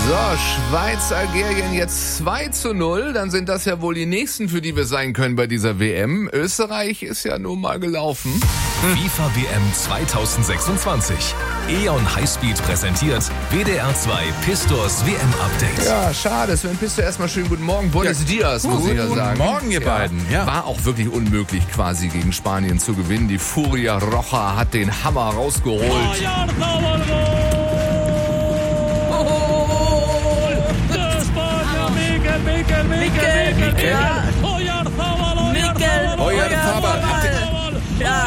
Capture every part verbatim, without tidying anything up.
So, Schweiz, Algerien jetzt zwei zu null. Dann sind das ja wohl die nächsten, für die wir sein können bei dieser W M. Österreich ist ja nun mal gelaufen. FIFA W M zweitausendsechsundzwanzig. E O N Highspeed präsentiert W D R zwei Pistors W M-Update. Ja, schade. Sven Pistor, erstmal schönen guten Morgen. Buenos ja. Dias, muss ich ja sagen. Guten Morgen, ihr ja. beiden. Ja. War auch wirklich unmöglich, quasi gegen Spanien zu gewinnen. Die Furia Roja hat den Hammer rausgeholt. Mikel, Mikel, Mikel, ja. Mikel, Oyarzabal. Ja.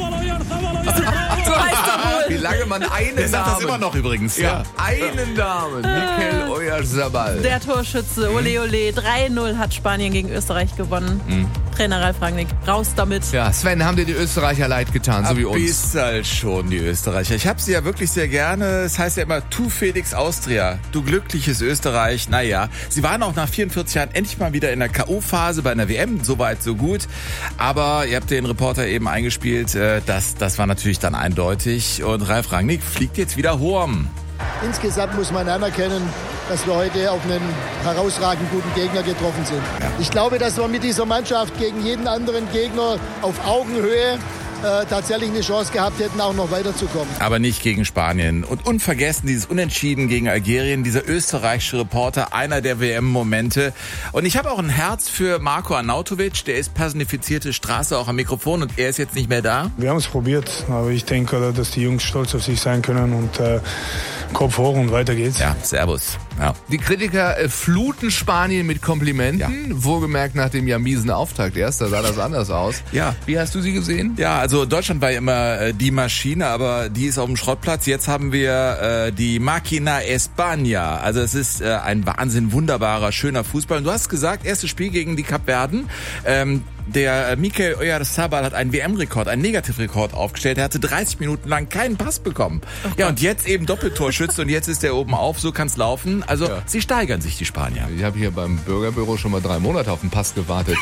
So heißt er wohl. Wie lange man einen Der sagt Namen... das immer noch übrigens. Ja, einen Namen. Mikel Oyarzabal. Der Torschütze, ole ole, drei null hat Spanien gegen Österreich gewonnen. Mhm. Trainer Ralf Rangnick, raus damit. Ja, Sven, haben dir die Österreicher leid getan, so wie uns? Ein bisschen schon, die Österreicher. Ich habe sie ja wirklich sehr gerne. Es heißt ja immer, tu Felix Austria, du glückliches Österreich. Naja, sie waren auch nach vierundvierzig Jahren endlich mal wieder in der K O-Phase bei einer W M. Soweit, so gut. Aber ihr habt den Reporter eben eingespielt. Das, das war natürlich dann eindeutig. Und Ralf Rangnick fliegt jetzt wieder Horm. Insgesamt muss man anerkennen, dass wir heute auf einen herausragend guten Gegner getroffen sind. Ja. Ich glaube, dass wir mit dieser Mannschaft gegen jeden anderen Gegner auf Augenhöhe äh, tatsächlich eine Chance gehabt hätten, auch noch weiterzukommen. Aber nicht gegen Spanien. Und unvergessen dieses Unentschieden gegen Algerien, dieser österreichische Reporter, einer der W M-Momente. Und ich habe auch ein Herz für Marko Arnautovic, der ist personifizierte Straße auch am Mikrofon und er ist jetzt nicht mehr da. Wir haben es probiert, aber ich denke, dass die Jungs stolz auf sich sein können und äh, Kopf hoch und weiter geht's. Ja, servus. Ja. Die Kritiker äh, fluten Spanien mit Komplimenten, ja. Wohlgemerkt nach dem ja miesen Auftakt erst, da sah das anders aus. Ja. Wie hast du sie gesehen? Ja, also Deutschland war ja immer äh, die Maschine, aber die ist auf dem Schrottplatz. Jetzt haben wir äh, die Máquina España. Also es ist äh, ein Wahnsinn, wunderbarer, schöner Fußball. Und du hast gesagt, erstes Spiel gegen die Kapverden. Ähm, Der Mikel Oyarzabal hat einen W M-Rekord, einen Negativrekord aufgestellt. Er hatte dreißig Minuten lang keinen Pass bekommen. Oh ja, und jetzt eben Doppeltorschütze und jetzt ist er oben auf. So kann's laufen. Also ja. Sie steigern sich, die Spanier. Ich habe hier beim Bürgerbüro schon mal drei Monate auf den Pass gewartet.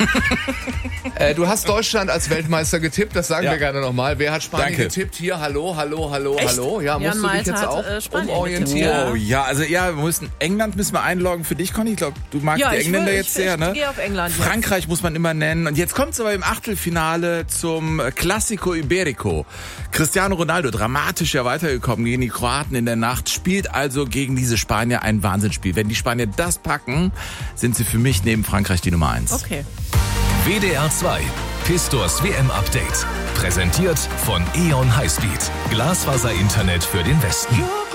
äh, du hast Deutschland als Weltmeister getippt, das sagen ja. wir gerne nochmal. Wer hat Spanien Danke. getippt? Hier, hallo, hallo, hallo, Echt? hallo. Ja, musst Jan du dich jetzt hat, auch äh, umorientieren? Oh ja, also ja, wir müssen England müssen wir einloggen für dich, Conny. Ich glaube, du magst ja, die Engländer will, jetzt ich, sehr, ich, ne? Ich gehe auf England. Frankreich jetzt. Muss man immer nennen. Und jetzt kommt's aber im Achtelfinale zum Clásico Ibérico. Cristiano Ronaldo, dramatisch ja weitergekommen gegen die Kroaten in der Nacht, spielt also gegen diese Spanier ein Wahnsinnsspiel. Wenn die Spanier das packen, sind sie für mich neben Frankreich die Nummer eins. Okay. W D R zwei, Pistors W M-Update. Präsentiert von E O N Highspeed. Glasfaser-Internet für den Westen.